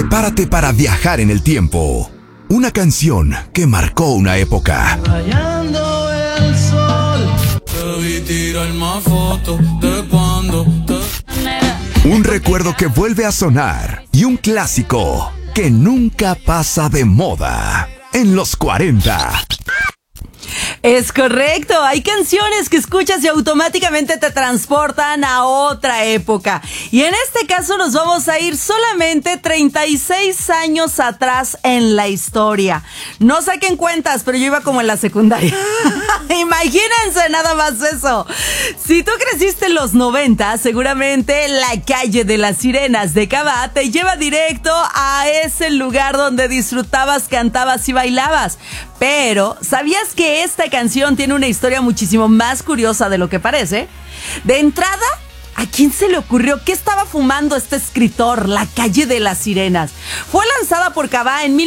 Prepárate para viajar en el tiempo. Una canción que marcó una época. Rayando el sol. Te vi tirar más fotos de cuando Un recuerdo que vuelve a sonar y un clásico que nunca pasa de moda en los 40. Es correcto, hay canciones que escuchas y automáticamente te transportan a otra época. Y en este caso nos vamos a ir solamente 36 años atrás en la historia. No saquen cuentas, pero yo iba como en la secundaria. Imagínense nada más eso. Si tú creciste en los 90, seguramente la calle de las Sirenas de Cabá te lleva directo a ese lugar donde disfrutabas, cantabas y bailabas. Pero, ¿sabías que esta canción tiene una historia muchísimo más curiosa de lo que parece? De entrada, ¿a quién se le ocurrió? ¿Qué estaba fumando este escritor? La calle de las Sirenas. Fue lanzada por Cabá en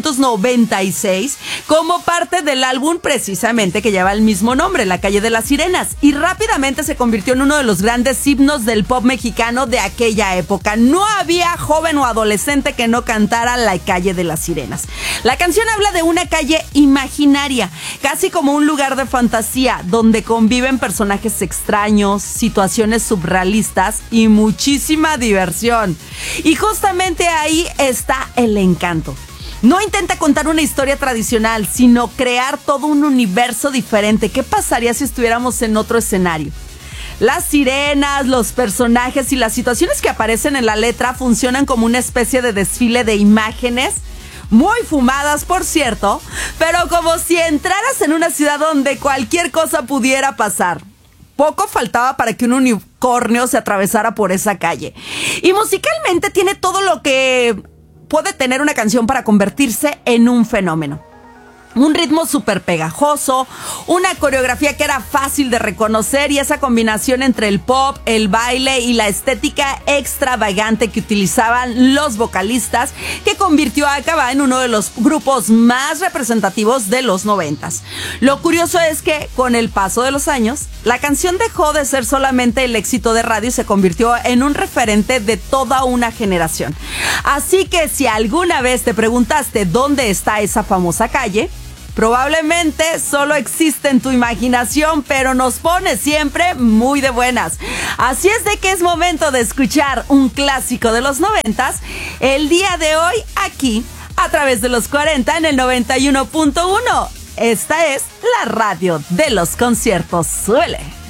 1996 como parte del álbum precisamente que lleva el mismo nombre, La calle de las Sirenas, y rápidamente se convirtió en uno de los grandes himnos del pop mexicano de aquella época. No había joven o adolescente que no cantara La calle de las Sirenas. La canción habla de una calle imaginaria, casi como un lugar de fantasía, donde conviven personajes extraños, situaciones surrealistas y muchísima diversión. Y justamente ahí está el encanto. No intenta contar una historia tradicional, sino crear todo un universo diferente. ¿Qué pasaría si estuviéramos en otro escenario? Las sirenas, los personajes y las situaciones que aparecen en la letra funcionan como una especie de desfile de imágenes, muy fumadas, por cierto, pero como si entraras en una ciudad donde cualquier cosa pudiera pasar. Poco faltaba para que un unicornio se atravesara por esa calle. Y musicalmente tiene todo lo que puede tener una canción para convertirse en un fenómeno. Un ritmo súper pegajoso, una coreografía que era fácil de reconocer y esa combinación entre el pop, el baile y la estética extravagante que utilizaban los vocalistas, que convirtió a Cabá en uno de los grupos más representativos de los 90s. Lo curioso es que con el paso de los años, la canción dejó de ser solamente el éxito de radio y se convirtió en un referente de toda una generación. Así que si alguna vez te preguntaste dónde está esa famosa calle, probablemente solo existe en tu imaginación, pero nos pone siempre muy de buenas. Así es de que es momento de escuchar un clásico de los 90s el día de hoy aquí a través de los 40 en el 91.1. Esta es la radio de los conciertos. ¡Súbele!